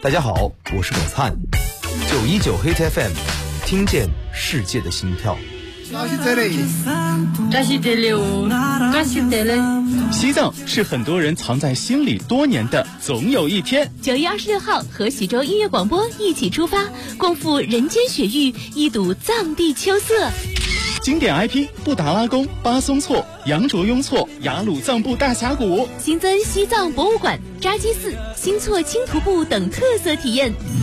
大家好，我是董灿，919 Hit FM， 听见世界的心跳。 西藏是很多人藏在心里多年的总有一天。 9月26号和徐州音乐广播一起出发，共赴人间雪域，一睹藏地秋色。 经典 IP 布达拉宫、巴松措、羊卓雍措、雅鲁藏布大峡谷， 新增西藏博物馆、扎基寺、新措青徒步等特色体验。